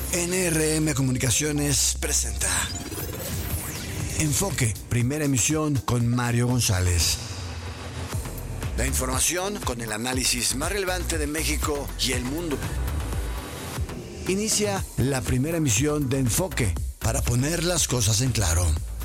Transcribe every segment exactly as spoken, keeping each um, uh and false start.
N R M Comunicaciones presenta Enfoque, primera emisión con Mario González. La información con el análisis más relevante de México y el mundo. Inicia la primera emisión de Enfoque para poner las cosas en claro.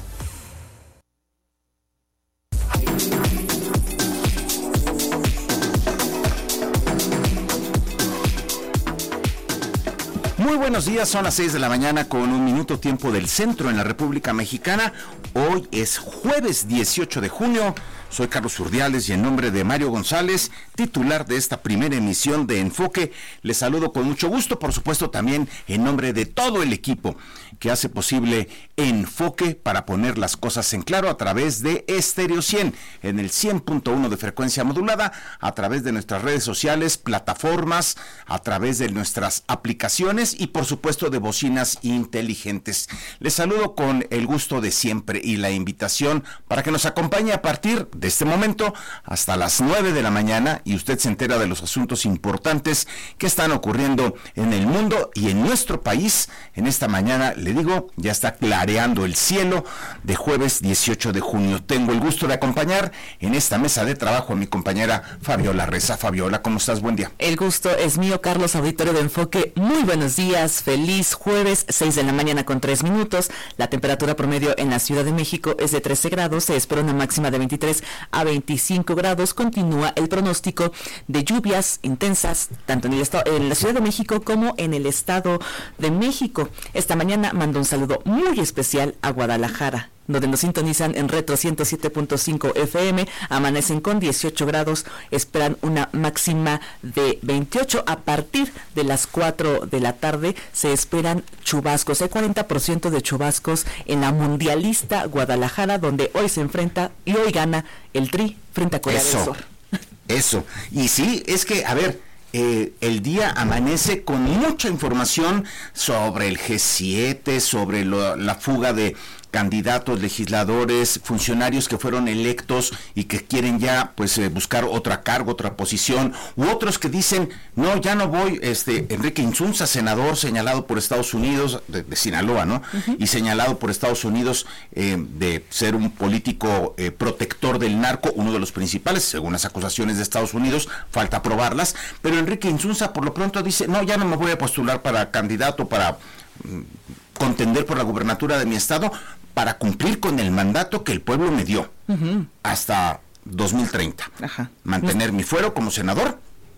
Muy buenos días, son las seis de la mañana con un minuto tiempo del centro en la República Mexicana. Hoy es jueves dieciocho de junio. Soy Carlos Urdiales y en nombre de Mario González, titular de esta primera emisión de Enfoque, les saludo con mucho gusto, por supuesto también en nombre de todo el equipo que hace posible Enfoque para poner las cosas en claro a través de Estéreo cien, en el cien punto uno de frecuencia modulada, a través de nuestras redes sociales, plataformas, a través de nuestras aplicaciones y por supuesto de bocinas inteligentes. Les saludo con el gusto de siempre y la invitación para que nos acompañe a partir de este momento hasta las nueve de la mañana y usted se entera de los asuntos importantes que están ocurriendo en el mundo y en nuestro país. En esta mañana, le digo, ya está clareando el cielo de jueves dieciocho de junio. Tengo el gusto de acompañar en esta mesa de trabajo a mi compañera Fabiola Reza. Fabiola, ¿cómo estás? Buen día. El gusto es mío, Carlos, auditorio de Enfoque. Muy buenos días, feliz jueves, seis de la mañana con tres minutos. La temperatura promedio en la Ciudad de México es de trece grados, se espera una máxima de veintitrés a veinticinco grados. Continúa el pronóstico de lluvias intensas tanto en el estado, en la Ciudad de México como en el Estado de México. Esta mañana mando un saludo muy especial a Guadalajara, donde nos sintonizan en Retro ciento siete punto cinco F M, amanecen con dieciocho grados, esperan una máxima de veintiocho. A partir de las cuatro de la tarde se esperan chubascos, hay cuarenta por ciento de chubascos en la Mundialista Guadalajara, donde hoy se enfrenta y hoy gana el Tri frente a Corea Eso, del Sur. Eso, y sí, es que, a ver, Eh, el día amanece con mucha información sobre el G siete, sobre lo, la fuga de candidatos, legisladores, funcionarios que fueron electos y que quieren ya pues eh, buscar otra cargo, otra posición, u otros que dicen, no, ya no voy. este Enrique Insunza, senador señalado por Estados Unidos, de, de Sinaloa, ¿no? Uh-huh. Y señalado por Estados Unidos eh, de ser un político eh, protector del narco, uno de los principales, según las acusaciones de Estados Unidos, falta probarlas, pero Enrique Insunza por lo pronto dice, no, ya no me voy a postular para candidato, para mm, contender por la gubernatura de mi estado, para cumplir con el mandato que el pueblo me dio, uh-huh, hasta dos mil treinta. Ajá. Mantener no. mi fuero como senador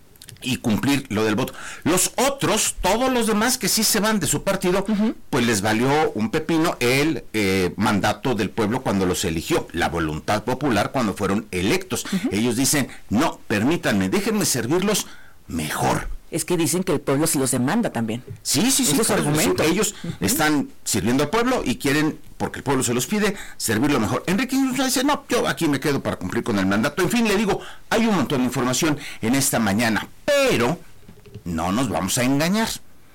y cumplir lo del voto. Los otros, todos los demás que sí se van de su partido, uh-huh, pues les valió un pepino el eh, mandato del pueblo cuando los eligió, la voluntad popular cuando fueron electos. Uh-huh. Ellos dicen, no, permítanme, déjenme servirlos mejor. Es que dicen que el pueblo se los demanda también. Sí, sí, sí. Claro, argumento. Sí, ellos uh-huh. están sirviendo al pueblo y quieren, porque el pueblo se los pide, servirlo mejor. Enrique dice, no, yo aquí me quedo para cumplir con el mandato. En fin, le digo, hay un montón de información en esta mañana, pero no nos vamos a engañar.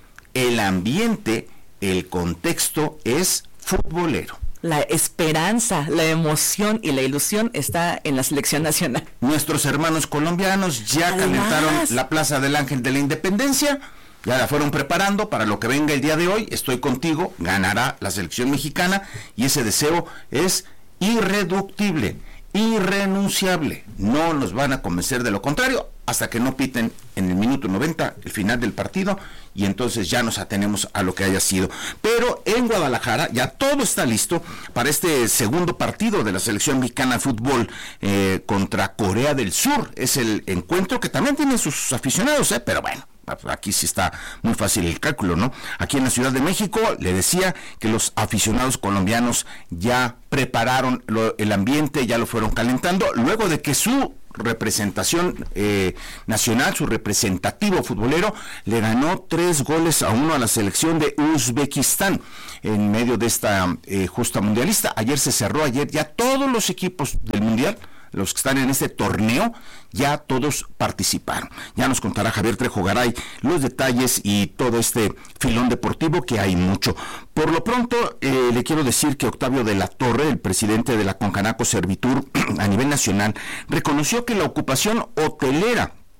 El ambiente, el contexto es futbolero. La esperanza, la emoción y la ilusión está en la selección nacional. Nuestros hermanos colombianos ya Además, calentaron la Plaza del Ángel de la Independencia, ya la fueron preparando para lo que venga el día de hoy. Estoy contigo, ganará la selección mexicana y ese deseo es irreductible, irrenunciable. No nos van a convencer de lo contrario hasta que no piten en el minuto noventa el final del partido y entonces ya nos atenemos a lo que haya sido. Pero en Guadalajara ya todo está listo para este segundo partido de la selección mexicana de fútbol eh, contra Corea del Sur. Es el encuentro que también tiene sus aficionados, eh, pero bueno, aquí sí está muy fácil el cálculo, ¿no? Aquí en la Ciudad de México, le decía que los aficionados colombianos ya prepararon lo, el ambiente, ya lo fueron calentando, luego de que su representación eh, nacional, su representativo futbolero, le ganó tres goles a uno a la selección de Uzbekistán en medio de esta eh, justa mundialista. Ayer se cerró, ayer ya todos los equipos del mundial, los que están en este torneo, ya todos participaron. Ya nos contará Javier Trejo Garay los detalles y todo este filón deportivo, que hay mucho. Por lo pronto, eh, le quiero decir que Octavio de la Torre, el presidente de la Concanaco Servitur a nivel nacional, reconoció que la ocupación hotelera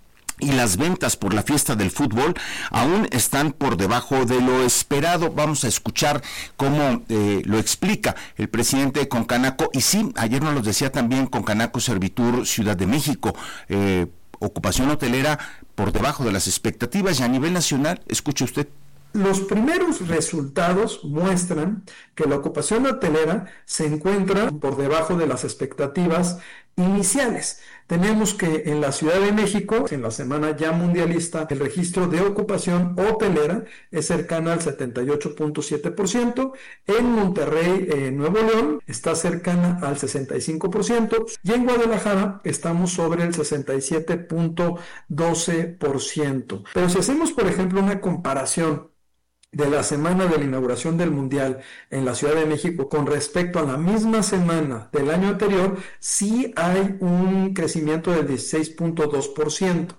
y las ventas por la fiesta del fútbol aún están por debajo de lo esperado. Vamos a escuchar cómo eh, lo explica el presidente de Concanaco. Y sí, ayer nos lo decía también Concanaco Servitur Ciudad de México, eh, ocupación hotelera por debajo de las expectativas. Y a nivel nacional, escuche usted. Los primeros resultados muestran que la ocupación hotelera se encuentra por debajo de las expectativas iniciales. Tenemos que en la Ciudad de México, en la semana ya mundialista, el registro de ocupación hotelera es cercana al setenta y ocho punto siete por ciento. En Monterrey, eh, Nuevo León, está cercana al sesenta y cinco por ciento. Y en Guadalajara estamos sobre el sesenta y siete punto doce por ciento. Pero si hacemos, por ejemplo, una comparación de la semana de la inauguración del Mundial en la Ciudad de México con respecto a la misma semana del año anterior, sí hay un crecimiento del dieciséis punto dos por ciento.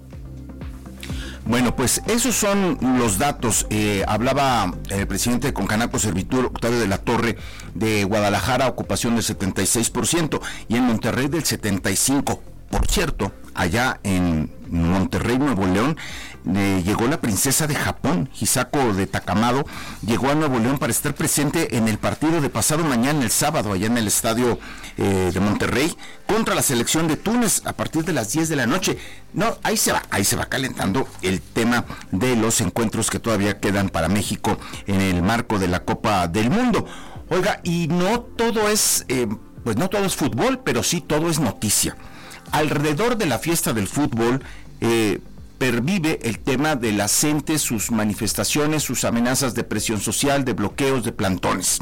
Bueno, pues esos son los datos. Eh, hablaba el presidente de Concanaco Servitur, Octavio de la Torre, de Guadalajara, ocupación del setenta y seis por ciento, y en Monterrey del setenta y cinco por ciento. Por cierto, allá en Monterrey, Nuevo León, eh, llegó la princesa de Japón, Hisako de Takamado, llegó a Nuevo León para estar presente en el partido de pasado mañana, el sábado, allá en el estadio eh, de Monterrey, contra la selección de Túnez, a partir de las diez de la noche. No, ahí se va, ahí se va calentando el tema de los encuentros que todavía quedan para México en el marco de la Copa del Mundo. Oiga, y no todo es, eh, pues no todo es fútbol, pero sí todo es noticia. Alrededor de la fiesta del fútbol eh, pervive el tema de la C E N T E, sus manifestaciones, sus amenazas de presión social, de bloqueos, de plantones.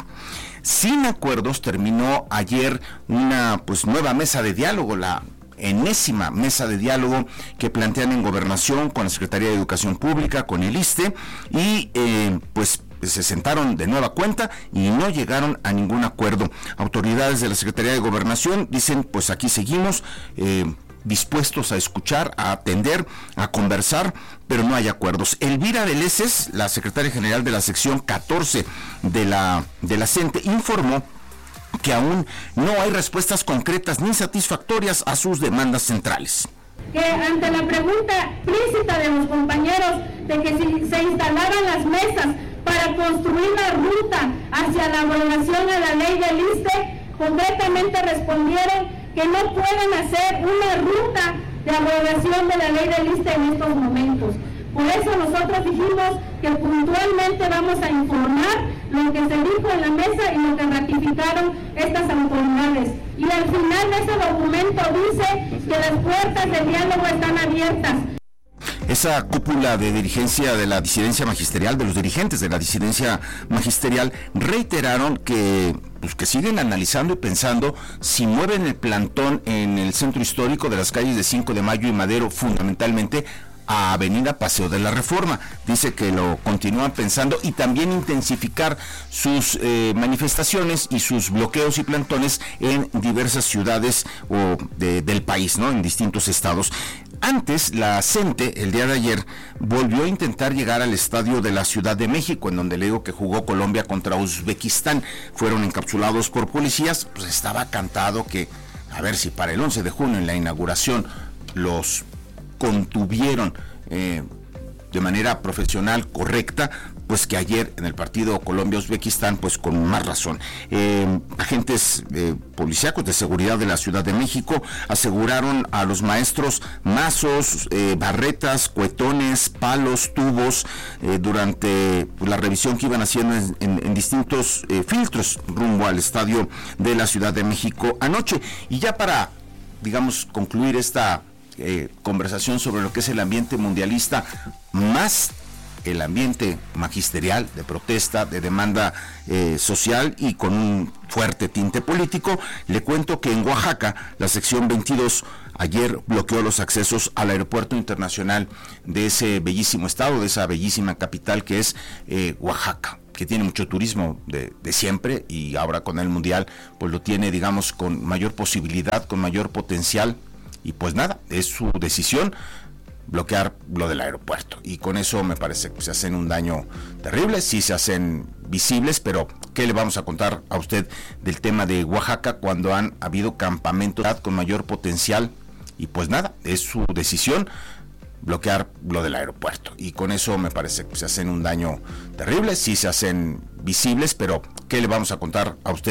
Sin acuerdos terminó ayer una pues nueva mesa de diálogo, la enésima mesa de diálogo que plantean en Gobernación con la Secretaría de Educación Pública, con el ISSSTE, y eh, pues se sentaron de nueva cuenta y no llegaron a ningún acuerdo. Autoridades de la Secretaría de Gobernación dicen, pues aquí seguimos, eh, dispuestos a escuchar, a atender, a conversar, pero no hay acuerdos. Elvira de Leces, la secretaria general de la sección catorce de la, de la C E N T E, informó que aún no hay respuestas concretas ni satisfactorias a sus demandas centrales. Que ante la pregunta explícita de los compañeros de que si se instalaran las mesas para construir la ruta hacia la abrogación de la ley del ISSSTE, concretamente respondieron que no pueden hacer una ruta de abrogación de la ley del ISSSTE en estos momentos. Por eso nosotros dijimos que puntualmente vamos a informar lo que se dijo en la mesa y lo que ratificaron estas autoridades. Y al final de ese documento dice que las puertas del diálogo están abiertas. Esa cúpula de dirigencia de la disidencia magisterial, de los dirigentes de la disidencia magisterial, reiteraron que, pues, que siguen analizando y pensando si mueven el plantón en el centro histórico de las calles de cinco de Mayo y Madero, fundamentalmente a Avenida Paseo de la Reforma. Dice que lo continúan pensando y también intensificar sus eh, manifestaciones y sus bloqueos y plantones en diversas ciudades o de, del país, ¿no? En distintos estados. Antes, la C E N T E, el día de ayer, volvió a intentar llegar al estadio de la Ciudad de México, en donde le digo que jugó Colombia contra Uzbekistán. Fueron encapsulados por policías. Pues estaba cantado que, a ver si para el once de junio, en la inauguración, los contuvieron eh, de manera profesional, correcta, pues que ayer en el partido Colombia-Uzbekistán, pues con más razón. Eh, agentes eh, policíacos de seguridad de la Ciudad de México aseguraron a los maestros mazos, eh, barretas, cuetones, palos, tubos, eh, durante pues, la revisión que iban haciendo en, en, en distintos eh, filtros rumbo al estadio de la Ciudad de México anoche. Y ya para, digamos, concluir esta Eh, conversación sobre lo que es el ambiente mundialista, más el ambiente magisterial de protesta, de demanda eh, social y con un fuerte tinte político, le cuento que en Oaxaca, la sección veintidós ayer bloqueó los accesos al aeropuerto internacional de ese bellísimo estado, de esa bellísima capital que es eh, Oaxaca, que tiene mucho turismo de, de siempre, y ahora con el mundial pues lo tiene, digamos, con mayor posibilidad, con mayor potencial. Y pues nada, es su decisión bloquear lo del aeropuerto. Y con eso me parece que se hacen un daño terrible, sí se hacen visibles, pero ¿qué le vamos a contar a usted del tema de Oaxaca cuando han habido campamentos con mayor potencial? Y pues nada, es su decisión. bloquear lo del aeropuerto. Y con eso me parece que se hacen un daño terrible, sí se hacen visibles, pero ¿qué le vamos a contar a usted?